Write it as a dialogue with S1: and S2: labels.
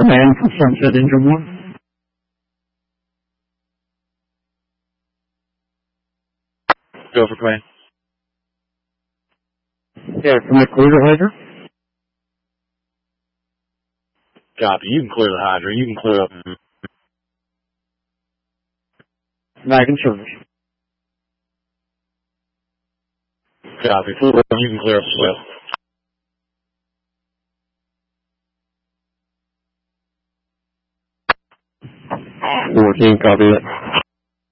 S1: Command from Sunset Engine 1.
S2: Go for command.
S1: Yeah, can I clear the Hydra?
S2: Copy. You can clear the Hydra. You can clear up.
S1: Mag in service.
S2: Copy. Full run. You can clear up as well.
S1: 14, copy that.